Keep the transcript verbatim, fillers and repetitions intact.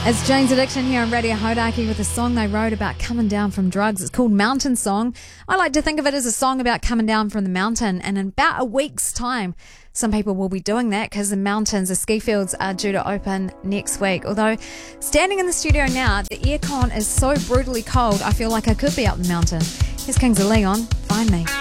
It's Jane's Addiction here on Radio Hodaki with a song they wrote about coming down from drugs. It's called Mountain Song. I like to think of it as a song about coming down from the mountain, and in about a week's time, some people will be doing that because the mountains, the ski fields are due to open next week. Although, standing in the studio now, the aircon is so brutally cold, I feel like I could be up the mountain. Here's Kings of Leon, Find Me.